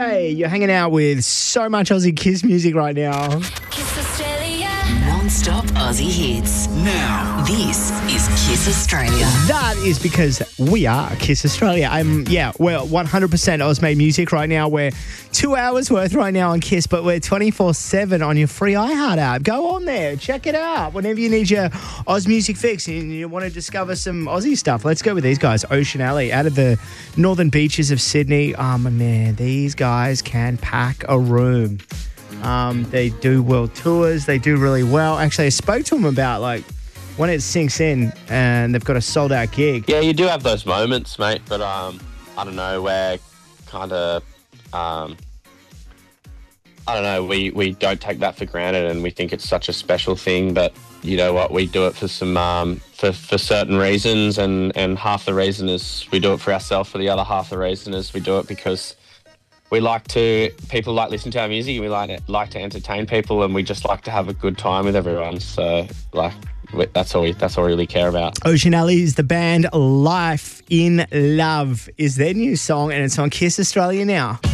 Hey, you're hanging out with so much Aussie Kiss music right now. Kiss Australia. Non-stop Aussie hits. Now. This is Kiss Australia. That is because we are Kiss Australia. We're 100% Oz-made music right now. We're 2 hours worth right now on Kiss, but we're 24/7 on your free iHeart app. Go on there, check it out. Whenever you need your Oz music fix and you want to discover some Aussie stuff, let's go with these guys. Ocean Alley, out of the northern beaches of Sydney. Oh, my man, these guys can pack a room. They do world tours. They do really well. Actually, I spoke to them about when it sinks in and they've got a sold out gig. Yeah, you do have those moments, mate. But I don't know. We're kind of I don't know. We don't take that for granted, and we think it's such a special thing. But you know what? We do it for some for certain reasons, and half the reason is we do it for ourselves. For the other half the reason is we do it because people like listening to our music, and we like to entertain people, and we just like to have a good time with everyone. So that's all we really care about. Ocean Alley is the band. Life in Love is their new song, and it's on Kiss Australia now.